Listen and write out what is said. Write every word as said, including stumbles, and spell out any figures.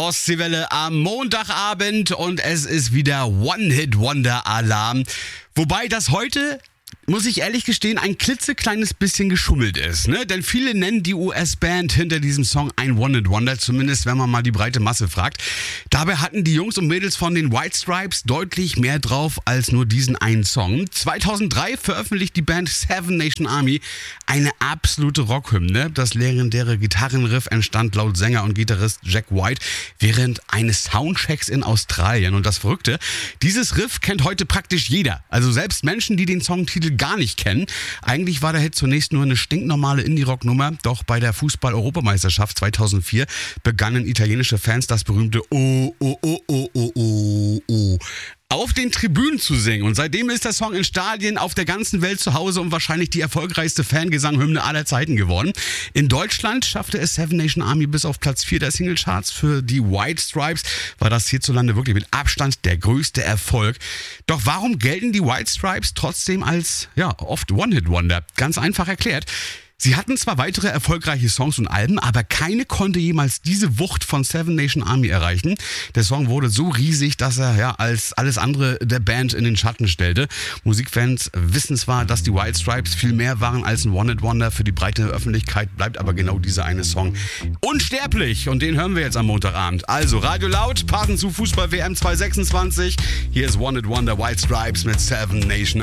Ostseewelle am Montagabend und es ist wieder One-Hit-Wonder-Alarm. Wobei das heute, muss ich ehrlich gestehen, ein klitzekleines bisschen geschummelt ist, ne? Denn viele nennen die U S-Band hinter diesem Song ein One-Hit-Wonder, zumindest wenn man mal die breite Masse fragt. Dabei hatten die Jungs und Mädels von den White Stripes deutlich mehr drauf als nur diesen einen Song. zweitausenddrei veröffentlicht die Band Seven Nation Army eine absolute Rockhymne. Das legendäre Gitarrenriff entstand laut Sänger und Gitarrist Jack White während eines Soundchecks in Australien. Und das Verrückte, dieses Riff kennt heute praktisch jeder. Also selbst Menschen, die den Songtitel gar nicht kennen. Eigentlich war der Hit zunächst nur eine stinknormale Indie-Rock-Nummer, doch bei der Fußball-Europameisterschaft zweitausendvier begannen italienische Fans das berühmte Oh, oh, oh, oh, oh, oh, oh auf den Tribünen zu singen. Und seitdem ist der Song in Stadien auf der ganzen Welt zu Hause und wahrscheinlich die erfolgreichste Fangesang-Hymne aller Zeiten geworden. In Deutschland schaffte es Seven Nation Army bis auf Platz vier der Singlecharts. Für die White Stripes war das hierzulande wirklich mit Abstand der größte Erfolg. Doch warum gelten die White Stripes trotzdem als, ja, oft One-Hit-Wonder? Ganz einfach erklärt. Sie hatten zwar weitere erfolgreiche Songs und Alben, aber keine konnte jemals diese Wucht von Seven Nation Army erreichen. Der Song wurde so riesig, dass er ja als alles andere der Band in den Schatten stellte. Musikfans wissen zwar, dass die White Stripes viel mehr waren als ein One-Hit-Wonder. Für die breite Öffentlichkeit bleibt aber genau dieser eine Song unsterblich. Und den hören wir jetzt am Montagabend. Also Radio Laut, passend zu Fußball-W M zwanzig sechsundzwanzig. Hier ist One-Hit-Wonder White Stripes mit Seven Nation